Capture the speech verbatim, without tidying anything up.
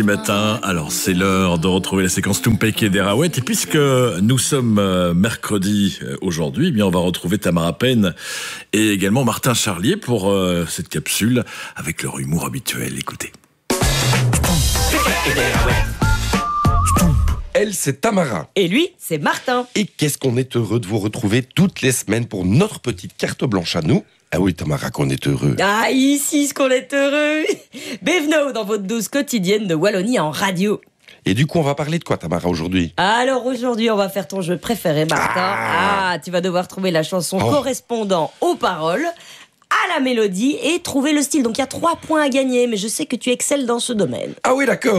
Matin, alors c'est l'heure de retrouver la séquence Tumpeke des Raouettes. Et puisque nous sommes euh, mercredi euh, aujourd'hui, eh bien on va retrouver Tamara Penn et également Martin Charlier pour euh, cette capsule avec leur humour habituel. Écoutez. Elle, c'est Tamara. Et lui, c'est Martin. Et qu'est-ce qu'on est heureux de vous retrouver toutes les semaines pour notre petite carte blanche à nous. Ah oui, Tamara, qu'on est heureux. Ah, ici, ce qu'on est heureux. Bienvenue dans votre dose quotidienne de Wallonie en radio. Et du coup, on va parler de quoi, Tamara, aujourd'hui? Alors aujourd'hui, on va faire ton jeu préféré, Martin. Ah, ah tu vas devoir trouver la chanson oh. correspondant aux paroles, à la mélodie et trouver le style. Donc il y a trois points à gagner, mais je sais que tu excelles dans ce domaine. Ah oui, d'accord.